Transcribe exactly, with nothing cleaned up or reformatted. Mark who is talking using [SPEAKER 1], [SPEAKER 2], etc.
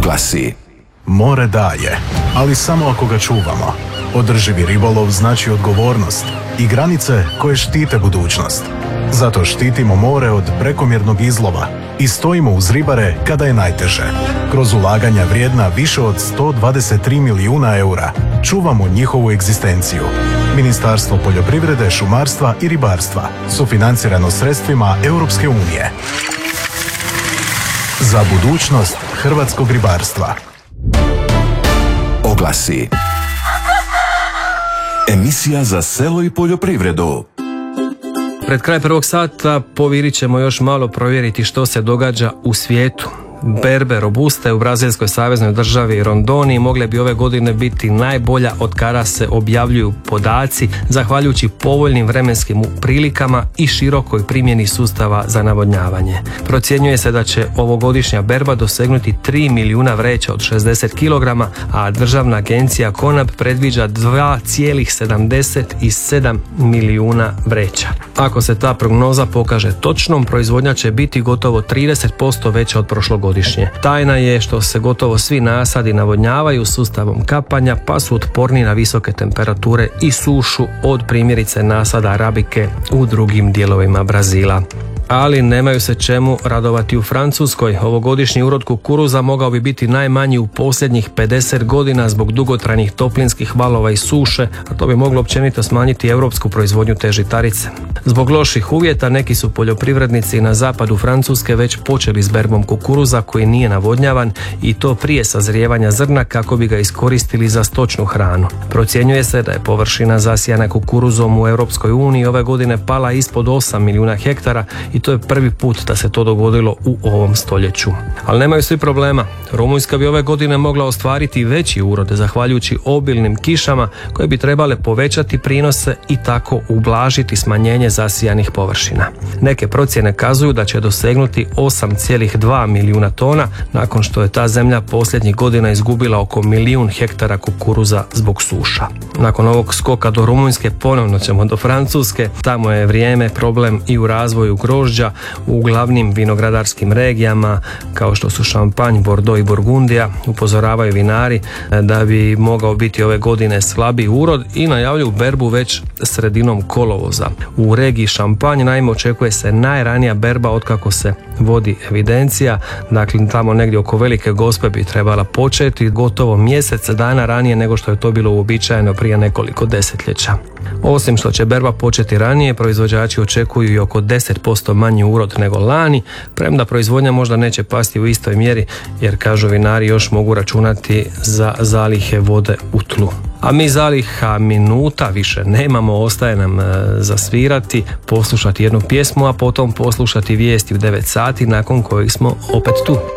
[SPEAKER 1] Oglasi.
[SPEAKER 2] More daje, ali samo ako ga čuvamo. Održivi ribolov znači odgovornost i granice koje štite budućnost. Zato štitimo more od prekomjernog izlova i stojimo uz ribare kada je najteže. Kroz ulaganja vrijedna više od sto dvadeset tri milijuna eura čuvamo njihovu egzistenciju. Ministarstvo poljoprivrede, šumarstva i ribarstva, sufinancirano sredstvima Europske unije. Za budućnost hrvatskog ribarstva.
[SPEAKER 1] Oglasi. Emisija za selo i poljoprivredu.
[SPEAKER 3] Pred kraj prvog sata povirit ćemo još malo provjeriti što se događa u svijetu. Berbe robuste u brazilskoj saveznoj državi Rondoni mogle bi ove godine biti najbolja od kada se objavljuju podaci, zahvaljujući povoljnim vremenskim prilikama i širokoj primjeni sustava za navodnjavanje. Procjenjuje se da će ovogodišnja berba dosegnuti tri milijuna vreća od šezdeset kilograma, a državna agencija Konab predviđa dva zarez sedamdeset sedam milijuna vreća. Ako se ta prognoza pokaže točnom, proizvodnja će biti gotovo trideset posto veća od prošlog godišnje. Tajna je što se gotovo svi nasadi navodnjavaju sustavom kapanja, pa su otporni na visoke temperature i sušu od primjerice nasada arabike u drugim dijelovima Brazila. Ali nemaju se čemu radovati u Francuskoj. Ovogodišnji urod kukuruza mogao bi biti najmanji u posljednjih pedeset godina zbog dugotrajnih toplinskih valova i suše, a to bi moglo općenito smanjiti europsku proizvodnju te žitarice. Zbog loših uvjeta neki su poljoprivrednici na zapadu Francuske već počeli s berbom kukuruza koji nije navodnjavan i to prije sazrijevanja zrna kako bi ga iskoristili za stočnu hranu. Procjenjuje se da je površina zasijana kukuruzom u Europskoj uniji ove godine pala ispod osam milijuna hektara i to je prvi put da se to dogodilo u ovom stoljeću. Ali nemaju svi problema. Rumunjska bi ove godine mogla ostvariti veći urod zahvaljujući obilnim kišama koje bi trebale povećati prinose i tako ublažiti smanjenje zasijanih površina. Neke procjene kazuju da će dosegnuti osam zarez dva milijuna tona nakon što je ta zemlja posljednjih godina izgubila oko milijun hektara kukuruza zbog suša. Nakon ovog skoka do Rumunjske ponovno ćemo do Francuske. Tamo je vrijeme problem i u razvoju grožđa u glavnim vinogradarskim regijama kao što su Šampanj, Bordeaux i Burgundija. Upozoravaju vinari da bi mogao biti ove godine slabiji urod i najavljuju berbu već sredinom kolovoza. U regiji Šampanj naime očekuje se najranija berba otkako se vodi evidencija, dakle tamo negdje oko Velike Gospe bi trebala početi gotovo mjesec dana ranije nego što je to bilo uobičajeno prije nekoliko desetljeća. Osim što će berba početi ranije, proizvođači očekuju i oko deset posto manji urod nego lani, premda proizvodnja možda neće pasti u istoj mjeri jer kažu vinari još mogu računati za zalihe vode u tlu. A mi zaliha minuta više nemamo, ostaje nam zasvirati, poslušati jednu pjesmu, a potom poslušati vijesti u devet sati nakon kojih smo opet tu.